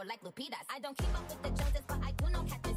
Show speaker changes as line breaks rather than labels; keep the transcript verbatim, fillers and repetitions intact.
like Lupitas. I don't keep up with the Joneses, but I do know Captain